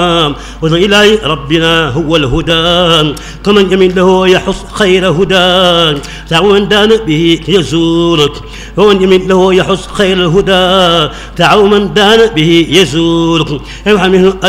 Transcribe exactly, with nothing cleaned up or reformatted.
وذن إلى ربنا هو الهدى كمن يمن له يحص خير هدى تعو من دان به يزورك ومن يمن له يحص خير الهدى تعو من دان به يزورك